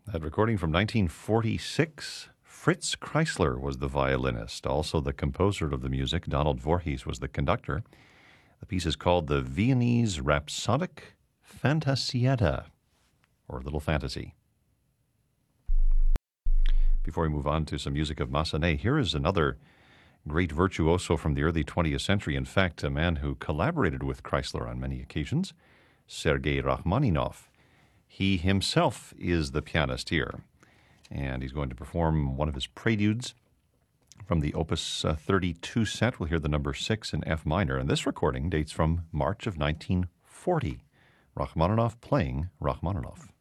That recording from 1946. Fritz Kreisler was the violinist. Also the composer of the music, Donald Voorhees, was the conductor. The piece is called the Viennese Rhapsodic Fantasietta, or Little Fantasy. Before we move on to some music of Massenet, here is another great virtuoso from the early 20th century. In fact, a man who collaborated with Kreisler on many occasions, Sergei Rachmaninoff. He himself is the pianist here, and he's going to perform one of his preludes from the Opus 32 set. We'll hear the number 6 in F minor, and this recording dates from March of 1940. Rachmaninoff playing Rachmaninoff.